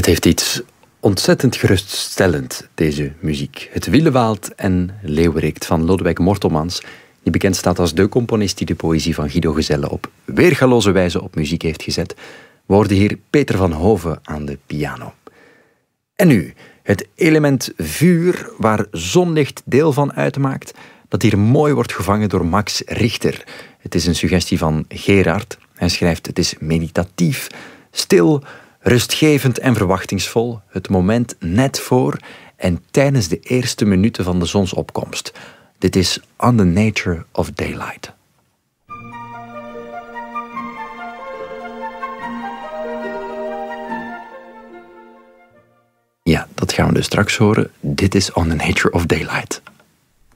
Het heeft iets ontzettend geruststellend, deze muziek. Het Willewaald en Leeuwerik van Lodewijk Mortelmans, die bekend staat als de componist die de poëzie van Guido Gezelle op weergaloze wijze op muziek heeft gezet. We hoorden hier Peter van Hove aan de piano. En nu, het element vuur, waar zonlicht deel van uitmaakt, dat hier mooi wordt gevangen door Max Richter. Het is een suggestie van Gerard. Hij schrijft: het is meditatief, stil, rustgevend en verwachtingsvol. Het moment net voor en tijdens de eerste minuten van de zonsopkomst. Dit is On the Nature of Daylight. Ja, dat gaan we dus straks horen. Dit is On the Nature of Daylight.